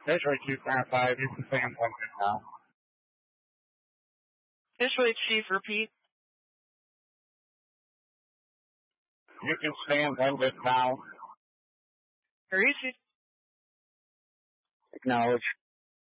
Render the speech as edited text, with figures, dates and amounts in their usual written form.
Fishway 255, you can stay in London now. Fishway Chief, repeat. You can stay in London now. Received. Acknowledge.